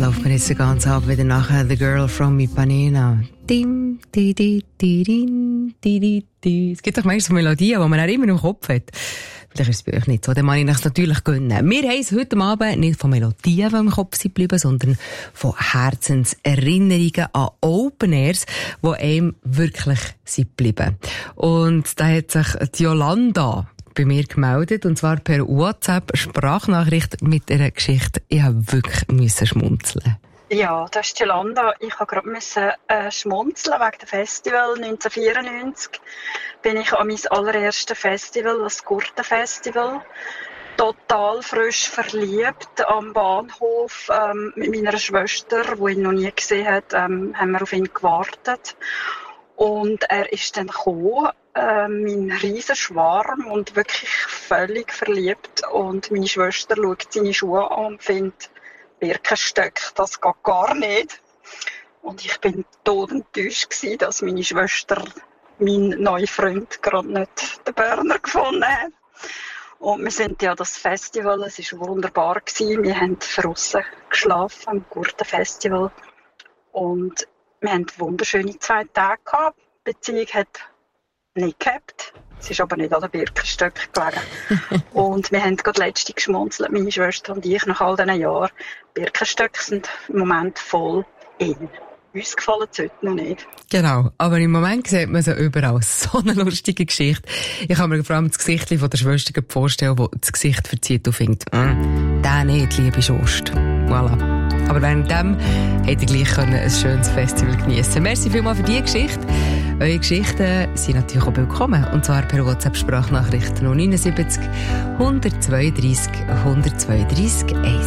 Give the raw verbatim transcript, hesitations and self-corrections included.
läuft mir jetzt den ganzen Abend wieder nachher The Girl from Ipanema. Dim, di, di, di, din, di, di, di. Es gibt doch manchmal so Melodien, die man auch immer im Kopf hat. Vielleicht ist es bei euch nicht so, dann mag ich es natürlich gönnen. Wir haben es heute Abend nicht von Melodien, die im Kopf sind geblieben, sondern von Herzenserinnerungen an Open Airs, die einem wirklich sind geblieben. Und da hat sich die Jolanda bei mir gemeldet, und zwar per WhatsApp-Sprachnachricht mit einer Geschichte. Ich habe wirklich müssen schmunzeln. Ja, das ist Jolanda. Ich musste gerade äh, schmunzeln wegen dem Festival. neunzehnhundertvierundneunzig bin ich an mein allererstes Festival, das Gurtenfestival. Total frisch verliebt am Bahnhof ähm, mit meiner Schwester, die ihn noch nie gesehen hat, ähm, haben wir auf ihn gewartet. Und er ist dann gekommen, äh, mein riesen Schwarm, und wirklich völlig verliebt. Und meine Schwester schaut seine Schuhe an und findet, Birkenstöcke, das geht gar nicht. Und ich bin todenttäuscht gewesen, dass meine Schwester, mein neuer Freund, gerade nicht den Berner gefunden hat. Und wir sind ja das Festival, es war wunderbar gewesen. Wir haben draussen geschlafen am Gurtenfestival. Und wir hatten wunderschöne zwei Tage gehabt. Die Beziehung hat nicht gehabt. Es ist aber nicht an den Birkenstöcken gelegen. Und wir haben gerade letztens geschmunzelt, meine Schwester und ich, nach all diesen Jahren. Birkenstöcke sind im Moment voll in. Uns gefallen es heute noch nicht. Genau, aber im Moment sieht man sie überall. So eine lustige Geschichte. Ich kann mir vor allem das Gesicht von der Schwester vorstellen, die das Gesicht verzieht und findet, mm, der nicht, liebe Schwester. Voilà. Aber währenddem hätte ich gleich ein schönes Festival geniessen können. Merci vielmals für diese Geschichte. Eure Geschichten sind natürlich auch willkommen. Und zwar per WhatsApp-Sprachnachricht null neun sieben eins eins zwei drei eins zwei drei eins.